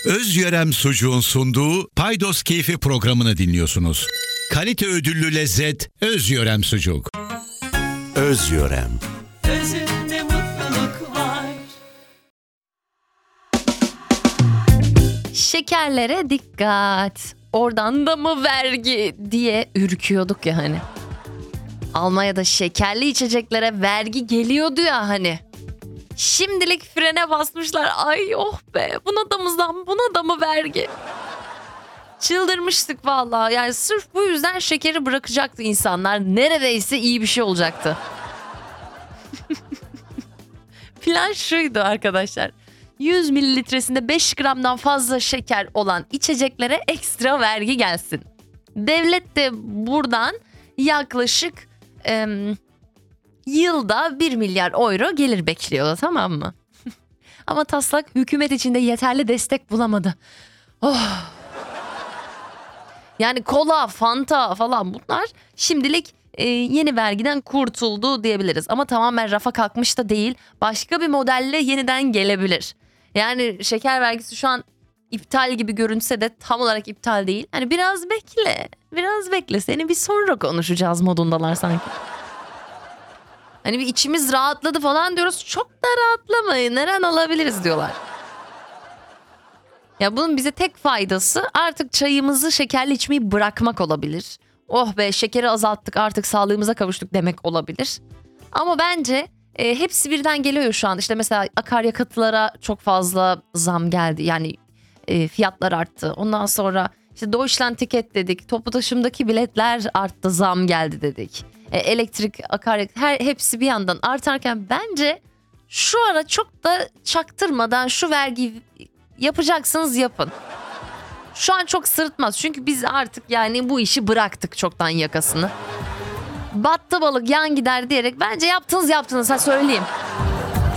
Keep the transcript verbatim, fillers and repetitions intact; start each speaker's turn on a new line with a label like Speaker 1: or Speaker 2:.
Speaker 1: Özyörem Sucuğun sunduğu Paydos Keyfi programını dinliyorsunuz. Kalite ödüllü lezzet Özyörem Sucuk.
Speaker 2: Özyörem.
Speaker 3: Özünde mutluluk var.
Speaker 4: Şekerlere dikkat. Oradan da mı vergi diye ürküyorduk ya hani. Almanya'da şekerli içeceklere vergi geliyordu ya hani. Şimdilik frene basmışlar. Ay oh be, buna da mı zam, buna da mı vergi? Çıldırmıştık vallahi. Yani sırf bu yüzden şekeri bırakacaktı insanlar. Neredeyse iyi bir şey olacaktı. Plan şuydu arkadaşlar. yüz mililitresinde beş gramdan fazla şeker olan içeceklere ekstra vergi gelsin. Devlet de buradan yaklaşık e, yılda bir milyar euro gelir bekliyor, tamam mı? Ama taslak hükümet içinde yeterli destek bulamadı. Oh. Yani kola, fanta falan bunlar şimdilik e, yeni vergiden kurtuldu diyebiliriz. Ama tamamen rafa kalkmış da değil. Başka bir modelle yeniden gelebilir. Yani şeker vergisi şu an iptal gibi görünse de tam olarak iptal değil. Hani biraz bekle, biraz bekle. Seni bir sonra konuşacağız modundalar sanki. Hani bir içimiz rahatladı falan diyoruz. Çok da rahatlamayın. Neren alabiliriz diyorlar. Ya bunun bize tek faydası artık çayımızı şekerli içmeyi bırakmak olabilir. Oh be, şekeri azalttık, artık sağlığımıza kavuştuk demek olabilir. Ama bence e, hepsi birden geliyor şu an. İşte mesela akaryakıtlara çok fazla zam geldi. Yani e, fiyatlar arttı. Ondan sonra işte Deutschland Ticket dedik. Toplu taşımdaki biletler arttı, zam geldi dedik. E, elektrik, akaryakıt, her hepsi bir yandan artarken bence şu ara çok da çaktırmadan şu vergiyi yapacaksınız yapın. Şu an çok sırıtmaz. Çünkü biz artık yani bu işi bıraktık çoktan yakasını. Battı balık yan gider diyerek bence yaptınız yaptınız ha söyleyeyim.